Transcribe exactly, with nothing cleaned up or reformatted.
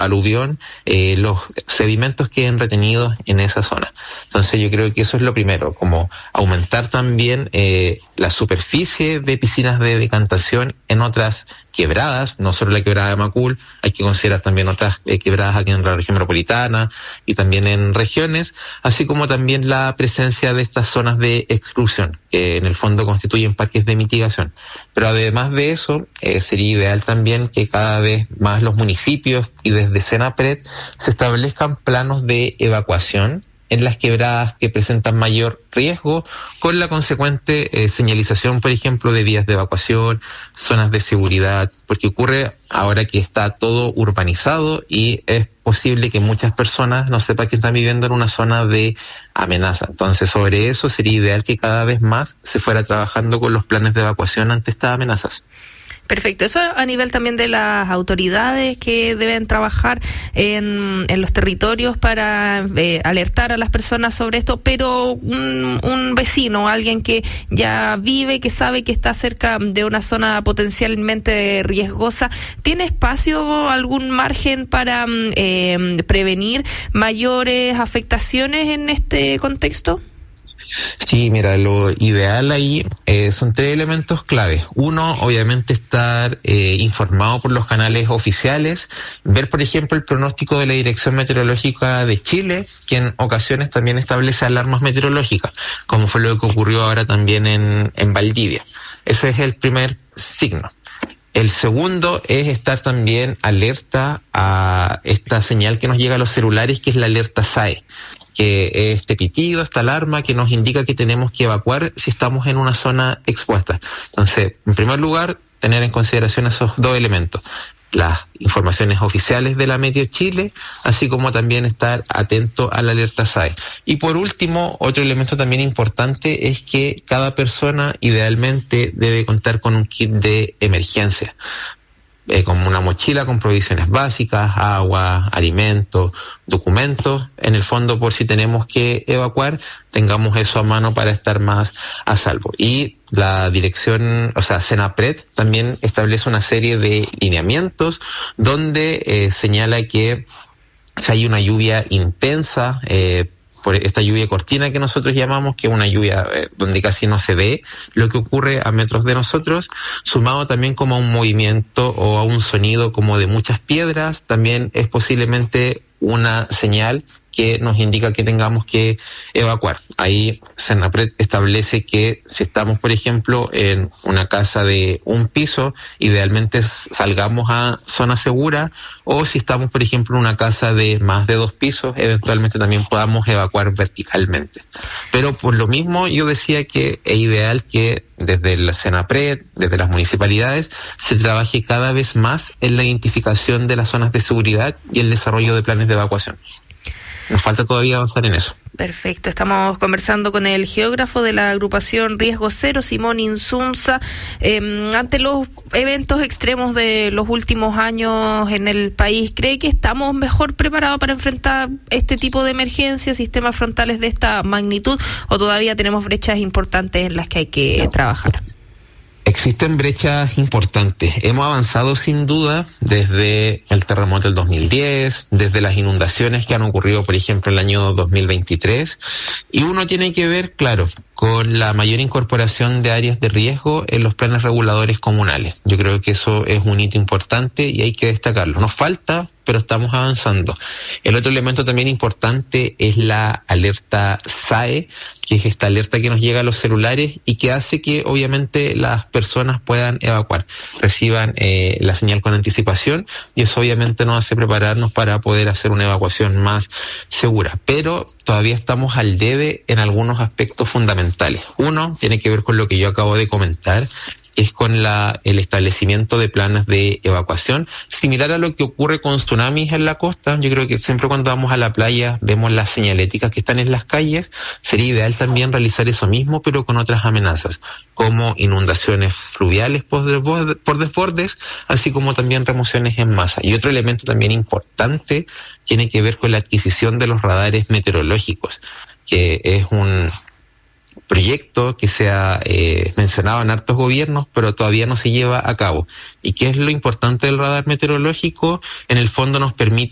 aluvión, eh, los sedimentos queden retenidos en esa zona. Entonces yo creo que eso es lo primero, como aumentar también eh, la superficie de piscinas de decantación en otras quebradas, no solo la quebrada de Macul, hay que considerar también otras eh, quebradas aquí en la región metropolitana y también en regiones, así como también la presencia de estas zonas de exclusión, que en el fondo constituyen parques de mitigación. Pero además de eso, eh, sería ideal también que cada vez más los municipios y desde Senapred se establezcan planos de evacuación en las quebradas que presentan mayor riesgo, con la consecuente eh, señalización, por ejemplo, de vías de evacuación, zonas de seguridad, porque ocurre ahora que está todo urbanizado y es posible que muchas personas no sepan que están viviendo en una zona de amenaza. Entonces, sobre eso sería ideal que cada vez más se fuera trabajando con los planes de evacuación ante estas amenazas. Perfecto. Eso a nivel también de las autoridades que deben trabajar en, en los territorios para eh, alertar a las personas sobre esto, pero un, un vecino, alguien que ya vive, que sabe que está cerca de una zona potencialmente riesgosa, ¿tiene espacio, algún margen para eh, prevenir mayores afectaciones en este contexto? Sí, mira, lo ideal ahí eh, son tres elementos clave. Uno, obviamente, estar eh, informado por los canales oficiales, ver, por ejemplo, el pronóstico de la Dirección Meteorológica de Chile, que en ocasiones también establece alarmas meteorológicas, como fue lo que ocurrió ahora también en, en Valdivia. Ese es el primer signo. El segundo es estar también alerta a esta señal que nos llega a los celulares, que es la alerta S A E, que es este pitido, esta alarma que nos indica que tenemos que evacuar si estamos en una zona expuesta. Entonces, en primer lugar, tener en consideración esos dos elementos: las informaciones oficiales de la Meteo Chile, así como también estar atento a la alerta S A E. Y por último, otro elemento también importante es que cada persona idealmente debe contar con un kit de emergencia, eh, como una mochila con provisiones básicas, agua, alimentos, documentos, en el fondo por si tenemos que evacuar, tengamos eso a mano para estar más a salvo. Y la dirección, o sea, Senapred también establece una serie de lineamientos donde eh, señala que si hay una lluvia intensa, eh, por esta lluvia cortina que nosotros llamamos, que es una lluvia eh, donde casi no se ve lo que ocurre a metros de nosotros, sumado también como a un movimiento o a un sonido como de muchas piedras, también es posiblemente una señal que nos indica que tengamos que evacuar. Ahí Senapred establece que si estamos, por ejemplo, en una casa de un piso, idealmente salgamos a zona segura, o si estamos, por ejemplo, en una casa de más de dos pisos, eventualmente también podamos evacuar verticalmente. Pero por lo mismo yo decía que es ideal que desde la Senapred, desde las municipalidades, se trabaje cada vez más en la identificación de las zonas de seguridad y el desarrollo de planes de evacuación. Nos falta todavía avanzar en eso. Perfecto. Estamos conversando con el geógrafo de la agrupación Riesgo Cero, Simón Insunza. Eh, ante los eventos extremos de los últimos años en el país, ¿cree que estamos mejor preparados para enfrentar este tipo de emergencias, sistemas frontales de esta magnitud, o todavía tenemos brechas importantes en las que hay que trabajar? Existen brechas importantes. Hemos avanzado sin duda desde el terremoto del dos mil diez, desde las inundaciones que han ocurrido, por ejemplo, el año dos mil veintitrés, y uno tiene que ver, claro, con la mayor incorporación de áreas de riesgo en los planes reguladores comunales. Yo creo que eso es un hito importante y hay que destacarlo. Nos falta, pero estamos avanzando. El otro elemento también importante es la alerta S A E, que es esta alerta que nos llega a los celulares y que hace que obviamente las personas puedan evacuar, reciban eh, la señal con anticipación, y eso obviamente nos hace prepararnos para poder hacer una evacuación más segura. Pero todavía estamos al debe en algunos aspectos fundamentales. Uno tiene que ver con lo que yo acabo de comentar, es con la el establecimiento de planes de evacuación, similar a lo que ocurre con tsunamis en la costa. Yo creo que siempre cuando vamos a la playa vemos las señaléticas que están en las calles. Sería ideal también realizar eso mismo, pero con otras amenazas, como inundaciones fluviales por desbordes, así como también remociones en masa. Y otro elemento también importante tiene que ver con la adquisición de los radares meteorológicos, que es un proyecto que se ha eh, mencionado en hartos gobiernos, pero todavía no se lleva a cabo. ¿Y qué es lo importante del radar meteorológico? En el fondo nos permite